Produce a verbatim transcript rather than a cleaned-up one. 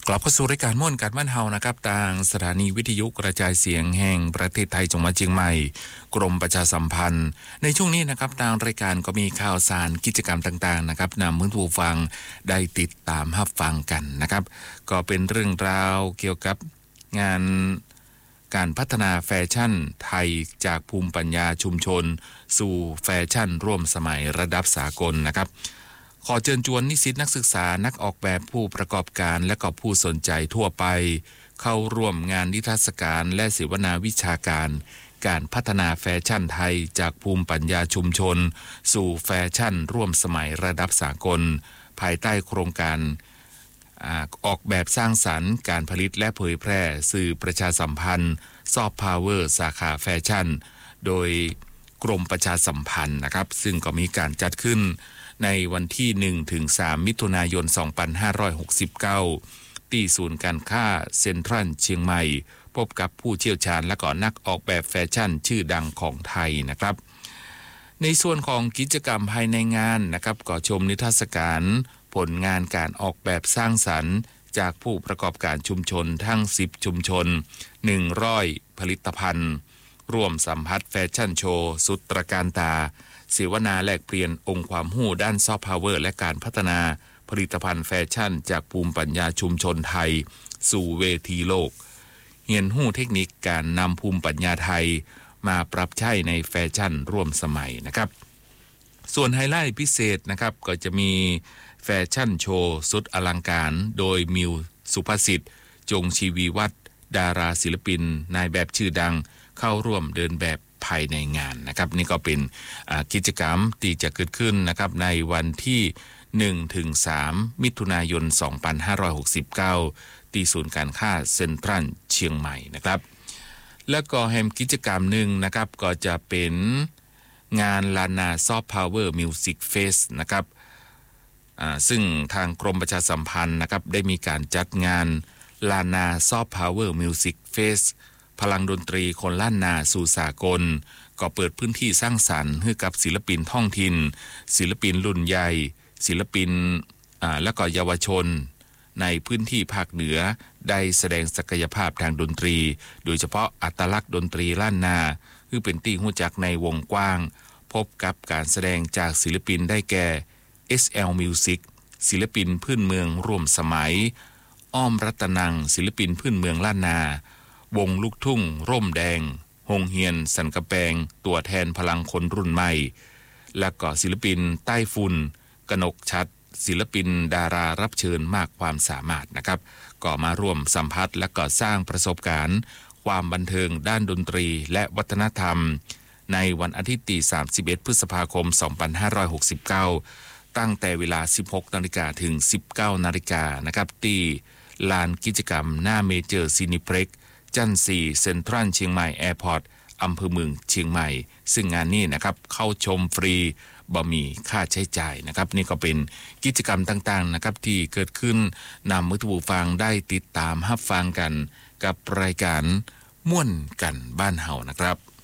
กลับเข้าสู่รายการม่วนกันบ้านเฮานะครับทางสถานีวิทยุกระจายเสียงแห่งประเทศไทยจังหวัดเชียงใหม่กรมประชาสัมพันธ์ในช่วงนี้นะครับทางรายการก็มีข่าวสารกิจกรรมต่างๆนะครับนำผู้ฟังได้ติดตามรับฟังกันนะครับก็เป็นเรื่องราวเกี่ยวกับงานการพัฒนาแฟชั่นไทยจากภูมิปัญญาชุมชนสู่แฟชั่นร่วมสมัยระดับสากลนะครับขอเชิญชวนนิสิตนักศึกษานักออกแบบผู้ประกอบการและก็ผู้สนใจทั่วไปเข้าร่วมงานนิทรรศการและเสวนาวิชาการการพัฒนาแฟชั่นไทยจากภูมิปัญญาชุมชนสู่แฟชั่นร่วมสมัยระดับสากลภายใต้โครงการออกแบบสร้างสรรค์การผลิตและเผยแพร่สื่อประชาสัมพันธ์ซอฟต์พาวเวอร์สาขาแฟชั่นโดยกรมประชาสัมพันธ์นะครับซึ่งก็มีการจัดขึ้นในวันที่หนึ่งถึงสามมิถุนายนสองพันห้าร้อยหกสิบเก้าที่ศูนย์การค้าเซ็นทรัลเชียงใหม่พบกับผู้เชี่ยวชาญและก็นักออกแบบแฟชั่นชื่อดังของไทยนะครับในส่วนของกิจกรรมภายในงานนะครับก็ชมนิทรรศการผลงานการออกแบบสร้างสรรค์จากผู้ประกอบการชุมชนทั้งสิบชุมชนหนึ่งร้อยผลิตภัณฑ์ร่วมสัมผัสแฟชั่นโชว์สุดตระการตาเสวนาแลกเปลี่ยนองค์ความรู้ด้านซอฟต์พาวเวอร์และการพัฒนาผลิตภัณฑ์แฟชั่นจากภูมิปัญญาชุมชนไทยสู่เวทีโลกเรียนรู้เทคนิคการนำภูมิปัญญาไทยมาปรับใช้ในแฟชั่นร่วมสมัยนะครับส่วนไฮไลท์พิเศษนะครับก็จะมีแฟชั่นโชว์สุดอลังการโดยมิวสุภสิทธิ์จงชีวีวัฒน์ดาราศิลปินนายแบบชื่อดังเข้าร่วมเดินแบบภายในงานนะครับนี่ก็เป็นกิจกรรมที่จะเกิดขึ้นนะครับในวันที่หนึ่งถึงสามมิถุนายนสองพันห้าร้อยหกสิบเก้าที่ศูนย์การค้าเซ็นทรัลเชียงใหม่นะครับแล้วก็แฮมกิจกรรมหนึ่งนะครับก็จะเป็นงานลานาซอฟต์พาวเวอร์มิวสิกเฟสนะครับซึ่งทางกรมประชาสัมพันธ์นะครับได้มีการจัดงานลานาซอฟต์พาวเวอร์มิวสิกเฟสพลังดนตรีคนล้านนาสู่สากลก็เปิดพื้นที่สร้างสรรค์ให้กับศิลปินท้องถิ่นศิลปินรุ่นใหญ่ศิลปินอ่าและก็เยาวชนในพื้นที่ภาคเหนือได้แสดงศักยภาพทางดนตรีโดยเฉพาะอัตลักษณ์ดนตรีล้านนาคือเป็นที่รู้จักในวงกว้างพบกับการแสดงจากศิลปินได้แก่ เอส แอล Music ศิลปินพื้นเมืองร่วมสมัยอ้อมรัตนังศิลปินพื้นเมืองล้านนาวงลูกทุ่งร่มแดงฮงเฮียนสันกะแปงตัวแทนพลังคนรุ่นใหม่และก็ศิลปินใต้ฝุ่นกนกชัดศิลปินดารารับเชิญมากความสามารถนะครับก็มาร่วมสัมผัสและก็สร้างประสบการณ์ความบันเทิงด้านดนตรีและวัฒนธรรมในวันอาทิตย์ที่สามสิบเอ็ดพฤษภาคมสองพันห้าร้อยหกสิบเก้าตั้งแต่เวลา สิบหกนาฬิกา ถึง สิบเก้านาฬิกานะครับที่ลานกิจกรรมหน้าเมเจอร์ซินิเพล็กซ์จันทร์สี่เซ็นทรัลเชียงใหม่แอร์พอร์ตอำเภอเมืองเชียงใหม่ซึ่งงานนี้นะครับเข้าชมฟรีบ่มีค่าใช้จ่ายนะครับนี่ก็เป็นกิจกรรมต่างๆนะครับที่เกิดขึ้นนำมือถือฟังได้ติดตามรับฟังกันกับรายการม่วนกันบ้านเฮานะครับ